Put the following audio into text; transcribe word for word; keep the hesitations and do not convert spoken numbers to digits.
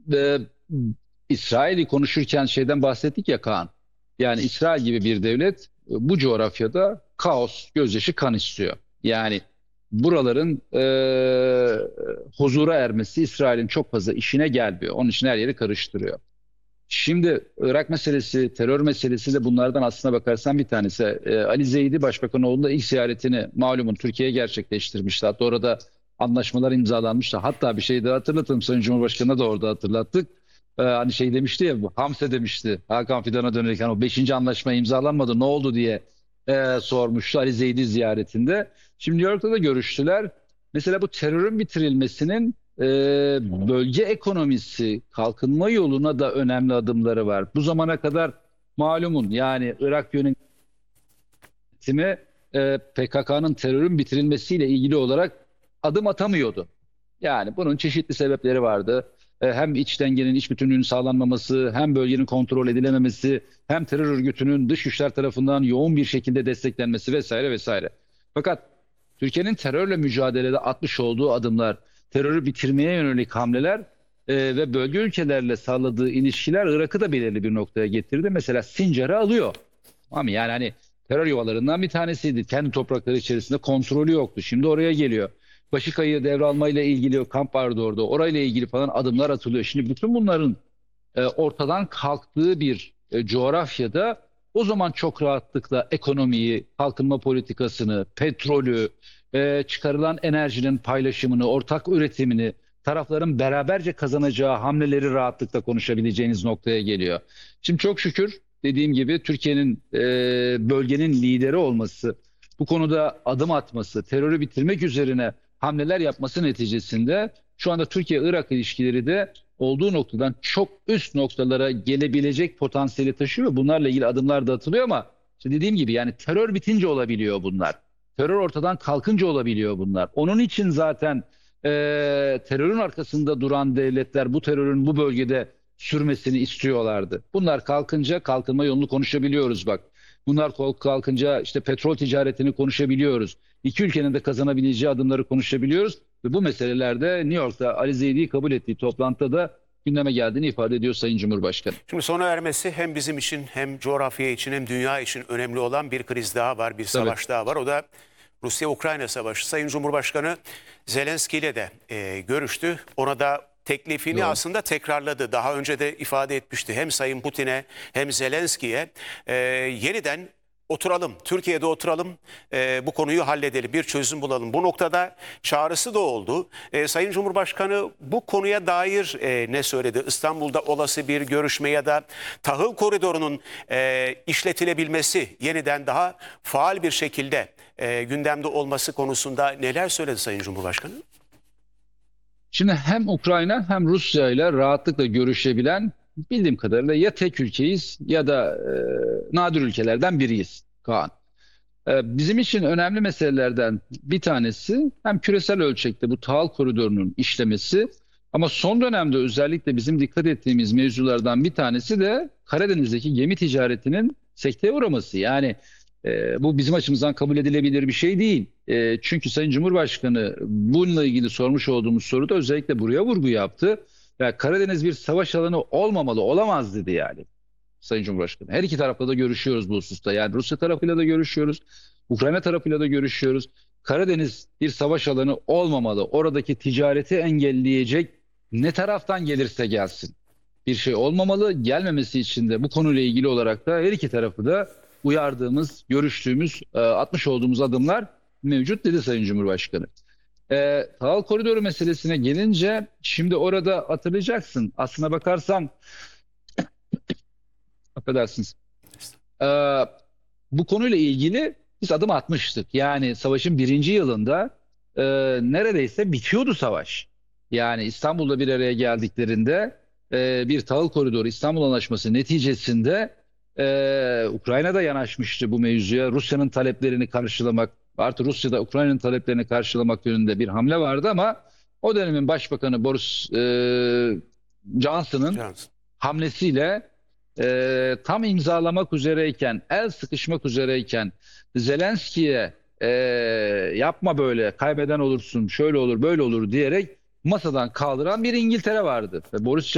e, İsrail'i konuşurken şeyden bahsettik ya Kaan. Yani İsrail gibi bir devlet e, bu coğrafyada kaos, gözyaşı, kan istiyor. Yani buraların e, huzura ermesi İsrail'in çok fazla işine gelmiyor. Onun için her yeri karıştırıyor. Şimdi Irak meselesi, terör meselesi de bunlardan aslına bakarsan bir tanesi. E, Ali Zeydi Başbakanoğlu'nda ilk ziyaretini malumun Türkiye'ye gerçekleştirmişti. Hatta orada anlaşmalar imzalanmıştı. Hatta bir şey daha hatırlatayım. Sayın Cumhurbaşkanı'na da orada hatırlattık. E, hani şey demişti ya, bu Hamse demişti. Hakan Fidan'a dönerek hani o beşinci anlaşma imzalanmadı ne oldu diye e, sormuştu Ali Zeydi ziyaretinde. Şimdi New York'ta da görüştüler. Mesela bu terörün bitirilmesinin e, bölge ekonomisi kalkınma yoluna da önemli adımları var. Bu zamana kadar malumun yani Irak yönetimi e, P K K'nın terörün bitirilmesiyle ilgili olarak adım atamıyordu. Yani bunun çeşitli sebepleri vardı. E, hem iç dengenin, iç bütünlüğünün sağlanmaması, hem bölgenin kontrol edilememesi, hem terör örgütünün dış güçler tarafından yoğun bir şekilde desteklenmesi vesaire vesaire. Fakat Türkiye'nin terörle mücadelede atmış olduğu adımlar, terörü bitirmeye yönelik hamleler e, ve bölge ülkelerle sağladığı ilişkiler Irak'ı da belirli bir noktaya getirdi. Mesela Sincar'ı alıyor. Ama yani hani terör yuvalarından bir tanesiydi. Kendi toprakları içerisinde kontrolü yoktu. Şimdi oraya geliyor. Başıkayı devralmayla ilgili kamp vardı orada. Orayla ilgili falan adımlar atılıyor. Şimdi bütün bunların e, ortadan kalktığı bir e, coğrafyada o zaman çok rahatlıkla ekonomiyi, kalkınma politikasını, petrolü, e, çıkarılan enerjinin paylaşımını, ortak üretimini, tarafların beraberce kazanacağı hamleleri rahatlıkla konuşabileceğiniz noktaya geliyor. Şimdi çok şükür dediğim gibi Türkiye'nin e, bölgenin lideri olması, bu konuda adım atması, terörü bitirmek üzerine hamleler yapması neticesinde şu anda Türkiye-Irak ilişkileri de olduğu noktadan çok üst noktalara gelebilecek potansiyeli taşıyor. Bunlarla ilgili adımlar da atılıyor ama işte dediğim gibi yani terör bitince olabiliyor bunlar. Terör ortadan kalkınca olabiliyor bunlar. Onun için zaten e, terörün arkasında duran devletler bu terörün bu bölgede sürmesini istiyorlardı. Bunlar kalkınca kalkınma yolunu konuşabiliyoruz bak. Bunlar kalkınca işte petrol ticaretini konuşabiliyoruz. İki ülkenin de kazanabileceği adımları konuşabiliyoruz. Ve bu meselelerde New York'ta Ali Zeydi'yi kabul ettiği toplantıda da gündeme geldiğini ifade ediyor Sayın Cumhurbaşkanı. Şimdi sona ermesi hem bizim için hem coğrafya için hem dünya için önemli olan bir kriz daha var, bir savaş Tabii. daha var. O da Rusya-Ukrayna savaşı. Sayın Cumhurbaşkanı Zelenski ile de e, görüştü. Ona da teklifini Doğru. aslında tekrarladı. Daha önce de ifade etmişti. Hem Sayın Putin'e hem Zelenski'ye e, yeniden oturalım, Türkiye'de oturalım, e, bu konuyu halledelim, bir çözüm bulalım. Bu noktada çağrısı da oldu. E, Sayın Cumhurbaşkanı bu konuya dair e, ne söyledi? İstanbul'da olası bir görüşme ya da tahıl koridorunun e, işletilebilmesi, yeniden daha faal bir şekilde e, gündemde olması konusunda neler söyledi Sayın Cumhurbaşkanı? Şimdi hem Ukrayna hem Rusya ile rahatlıkla görüşebilen bildiğim kadarıyla ya tek ülkeyiz ya da e, nadir ülkelerden biriyiz Kaan. E, bizim için önemli meselelerden bir tanesi hem küresel ölçekte bu tahıl koridorunun işlemesi ama son dönemde özellikle bizim dikkat ettiğimiz mevzulardan bir tanesi de Karadeniz'deki gemi ticaretinin sekteye uğraması. Yani e, bu bizim açımızdan kabul edilebilir bir şey değil. E, çünkü Sayın Cumhurbaşkanı bununla ilgili sormuş olduğumuz soruda özellikle buraya vurgu yaptı. Ya Karadeniz bir savaş alanı olmamalı, olamaz dedi yani Sayın Cumhurbaşkanı. Her iki tarafla da görüşüyoruz bu hususta. Yani Rusya tarafıyla da görüşüyoruz, Ukrayna tarafıyla da görüşüyoruz. Karadeniz bir savaş alanı olmamalı. Oradaki ticareti engelleyecek ne taraftan gelirse gelsin bir şey olmamalı. Gelmemesi için de bu konuyla ilgili olarak da her iki tarafı da uyardığımız, görüştüğümüz, e, atmış olduğumuz adımlar mevcut dedi Sayın Cumhurbaşkanı. E, tahıl koridoru meselesine gelince şimdi orada hatırlayacaksın. Aslına bakarsan affedersiniz. E, bu konuyla ilgili biz adım atmıştık. Yani savaşın birinci yılında e, neredeyse bitiyordu savaş. Yani İstanbul'da bir araya geldiklerinde e, bir tahıl koridoru İstanbul Anlaşması neticesinde e, Ukrayna'da yanaşmıştı bu mevzuya. Rusya'nın taleplerini karşılamak, artı Rusya'da Ukrayna'nın taleplerini karşılamak yönünde bir hamle vardı ama o dönemin Başbakanı Boris e, Johnson'ın Cansın. hamlesiyle e, tam imzalamak üzereyken, el sıkışmak üzereyken Zelenski'ye e, yapma böyle, kaybeden olursun, şöyle olur, böyle olur diyerek masadan kaldıran bir İngiltere vardı. Ve Boris